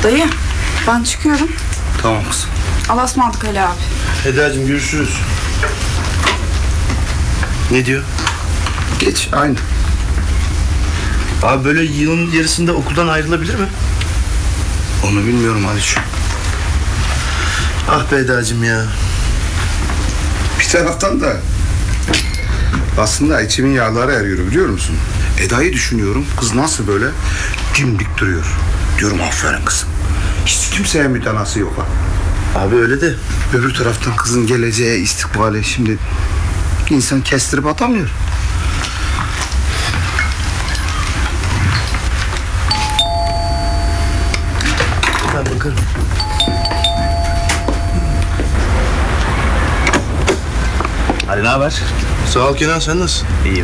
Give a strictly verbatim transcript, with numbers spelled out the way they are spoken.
Dayı, ben çıkıyorum. Tamam kızım. Allah'a ısmarladık Ali abi. Eda'cığım görüşürüz. Ne diyor? Geç aynı. Abi böyle yılın yarısında okuldan ayrılabilir mi? Onu bilmiyorum Aliç. Ah be Eda'cığım ya. Bir taraftan da aslında içimin yağları eriyor biliyor musun? Eda'yı düşünüyorum. Kız nasıl böyle dimdik duruyor. Diyorum aferin kızım. Hiç kimseye mütenası yok ha. Abi öyle de. Öbür taraftan kızın geleceği, istikbali şimdi insan kestirip atamıyor. Ben bakarım. Ali ne haber? Sağ ol Kenan, sen nasılsın? İyi